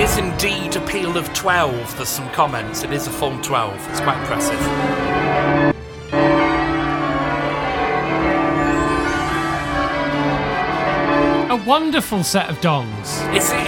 is indeed a peal of 12. There's some comments. It is a full 12. It's quite impressive. A wonderful set of dongs.